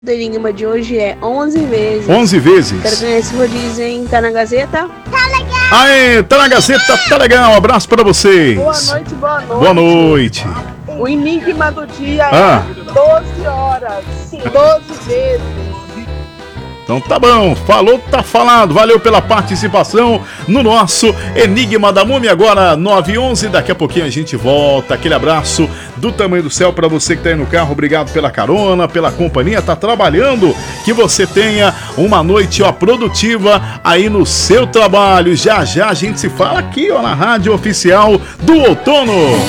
do enigma de hoje é 11 vezes. 11 vezes. Quero ganhar esse rodízio, hein? Tá na Gazeta? Tá legal. Aê, tá na Gazeta, tá legal. Um abraço pra vocês. Boa noite, boa noite. Boa noite. O enigma do dia Ah. é 12 horas, 12 vezes. Então tá bom, falou, tá falado. Valeu pela participação no nosso Enigma da Múmia. Agora 9h11, daqui a pouquinho a gente volta. Aquele abraço do tamanho do céu pra você que tá aí no carro. Obrigado pela carona, pela companhia, tá trabalhando. Que você tenha uma noite, ó, produtiva aí no seu trabalho. Já já a gente se fala aqui, ó, na Rádio Oficial do Outono.